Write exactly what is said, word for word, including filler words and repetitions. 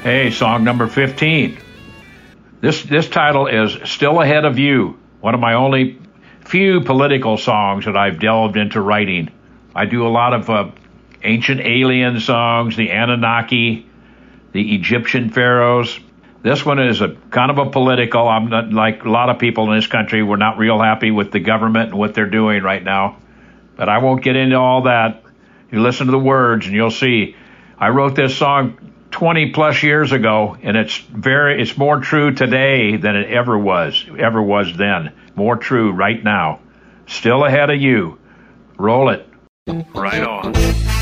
Hey, song number fifteen. This this title is Still Ahead of You, one of my only few political songs that I've delved into writing. I do a lot of uh, ancient alien songs, the Anunnaki, the Egyptian pharaohs. This one is a kind of a political. I'm not like a lot of people in this country. We're not real happy with the government and what they're doing right now. But I won't get into all that. You listen to the words and you'll see. I wrote this song twenty plus years ago, and it's very, it's more true today than it ever was, ever was then. More true right now. Still ahead of you. Roll it. Right on.